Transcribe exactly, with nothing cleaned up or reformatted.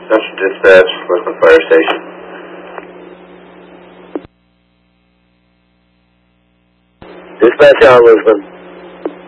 Central Dispatch, Lisbon Fire Station. Dispatch out, Lisbon.